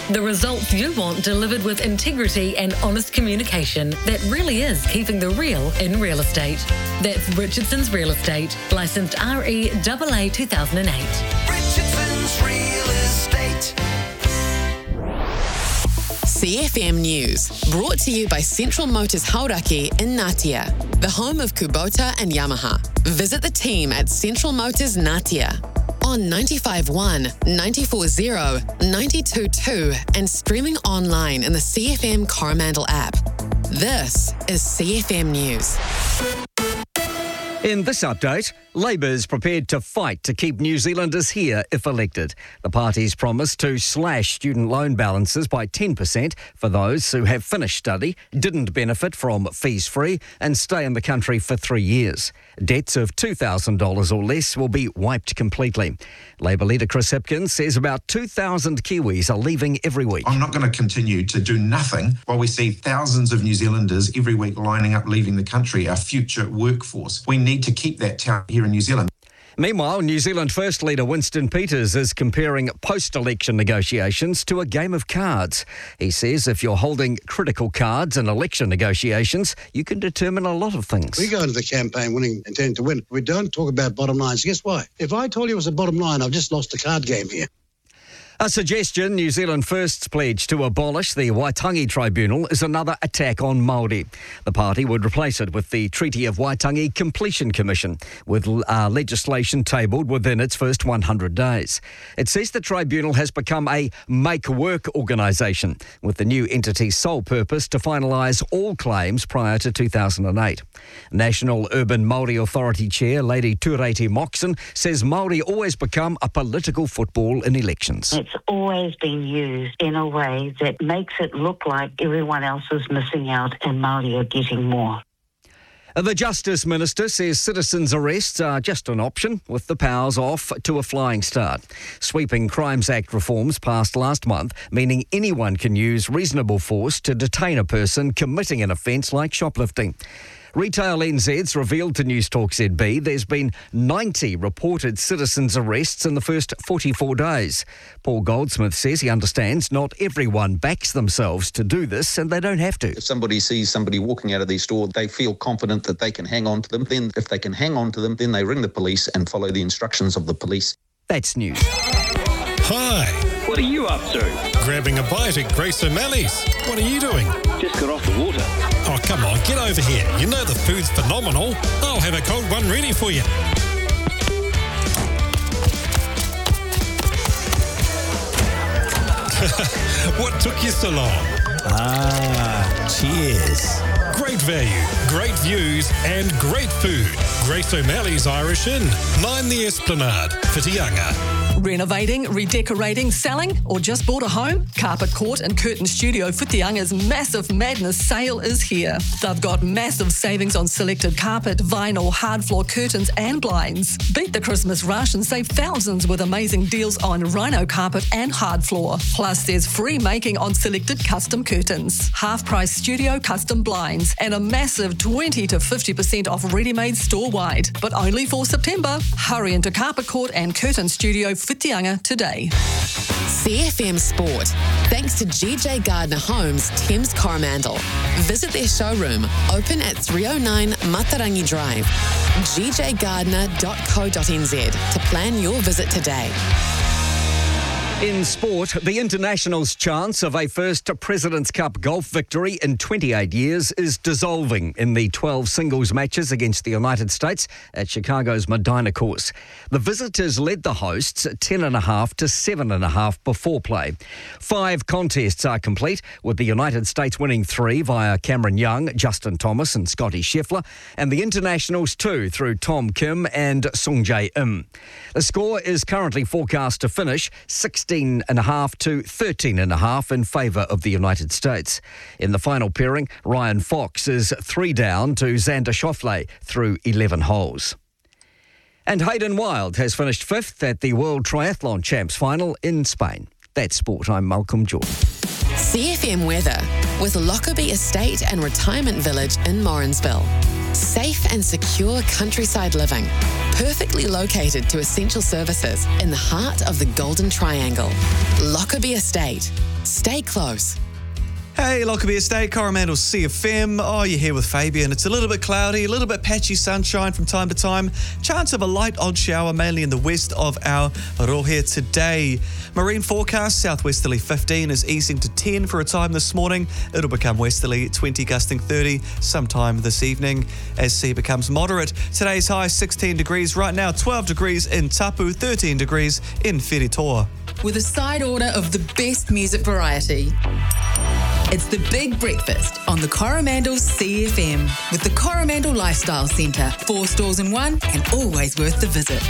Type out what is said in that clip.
The results you want delivered with integrity and honest communication that really is keeping the real in real estate. That's Richardson's Real Estate, licensed REAA 2008. Richardson's Real Estate. CFM News, brought to you by Central Motors Hauraki in Ngatea, the home of Kubota and Yamaha. Visit the team at Central Motors Ngatea on 95.1, 94.0, 92.2 and streaming online in the CFM Coromandel app. This is CFM News. In this update, Labour is prepared to fight to keep New Zealanders here if elected. The party's promised to slash student loan balances by 10% for those who have finished study, didn't benefit from fees free and stay in the country for 3 years. Debts of $2,000 or less will be wiped completely. Labour leader Chris Hipkins says about 2,000 Kiwis are leaving every week. I'm not going to continue to do nothing while we see thousands of New Zealanders every week lining up leaving the country, our future workforce. We need to keep that talent here in New Zealand. Meanwhile, New Zealand First Leader Winston Peters is comparing post-election negotiations to a game of cards. He says if you're holding critical cards in election negotiations, you can determine a lot of things. We go into the campaign winning, intending to win. We don't talk about bottom lines. Guess why? If I told you it was a bottom line, I've just lost a card game here. A suggestion New Zealand First's pledge to abolish the Waitangi Tribunal is another attack on Māori. The party would replace it with the Treaty of Waitangi Completion Commission, with legislation tabled within its first 100 days. It says the tribunal has become a make-work organisation, with the new entity's sole purpose to finalise all claims prior to 2008. National Urban Māori Authority Chair Lady Tureti Moxon says Māori always become a political football in elections. It's always been used in a way that makes it look like everyone else is missing out and Māori are getting more. The Justice Minister says citizens' arrests are just an option, with the powers off to a flying start. Sweeping Crimes Act reforms passed last month, meaning anyone can use reasonable force to detain a person committing an offence like shoplifting. Retail NZ's revealed to Newstalk ZB there's been 90 reported citizens' arrests in the first 44 days. Paul Goldsmith says he understands not everyone backs themselves to do this and they don't have to. If somebody sees somebody walking out of their store, they feel confident that they can hang on to them. Then if they can hang on to them, then they ring the police and follow the instructions of the police. That's news. Hi. What are you up to? Grabbing a bite at Grace O'Malley's. What are you doing? Just got off the water. Oh, come on, get over here. You know the food's phenomenal. I'll have a cold one ready for you. What took you so long? Cheers. Great value, great views and great food. Grace O'Malley's Irish Inn, 9 the Esplanade, Whitianga. Renovating, redecorating, selling, or just bought a home? Carpet Court and Curtain Studio Whitianga's Massive Madness sale is here. They've got massive savings on selected carpet, vinyl, hard floor curtains and blinds. Beat the Christmas rush and save thousands with amazing deals on rhino carpet and hard floor. Plus, there's free making on selected custom curtains, half-price studio custom blinds, and a massive 20 to 50% off ready-made store-wide. But only for September. Hurry into Carpet Court and Curtain Studio Whitianga today. CFM Sport, thanks to GJ Gardner Homes, Thames Coromandel. Visit their showroom, open at 309 Matarangi Drive. gjgardner.co.nz to plan your visit today. In sport, the International's chance of a first President's Cup golf victory in 28 years is dissolving in the 12 singles matches against the United States at Chicago's Medina course. The visitors led the hosts 10.5 to 7.5 before play. 5 contests are complete, with the United States winning 3 via Cameron Young, Justin Thomas and Scotty Scheffler, and the Internationals 2 through Tom Kim and Sung Jae Im. The score is currently forecast to finish 16.5 to 13.5 in favour of the United States. In the final pairing, Ryan Fox is 3 down to Xander Schauffele through 11 holes. And Hayden Wilde has finished 5th at the World Triathlon Champs Final in Spain. That's sport. I'm Malcolm Jordan. CFM weather with Lockerbie Estate and Retirement Village in Morrinsville. Safe and secure countryside living, perfectly located to essential services in the heart of the Golden Triangle. Lockerbie Estate. Stay close. Hey, Lockerbie Estate, Coromandel CFM. Oh, you're here with Fabian. It's a little bit cloudy, a little bit patchy sunshine from time to time. Chance of a light odd shower, mainly in the west of our rohe today. Marine forecast, southwesterly 15 is easing to 10 for a time this morning. It'll become westerly 20, gusting 30 sometime this evening as sea becomes moderate. Today's high 16 degrees. Right now 12 degrees in Tapu, 13 degrees in Whiritoa. With a side order of the best music variety. It's the Big Breakfast on the Coromandel CFM with the Coromandel Lifestyle Centre. 4 stores in one and always worth the visit.